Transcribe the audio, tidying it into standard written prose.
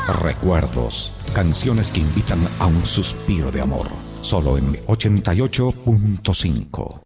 Recuerdos, canciones que invitan a un suspiro de amor. Solo en 88.5.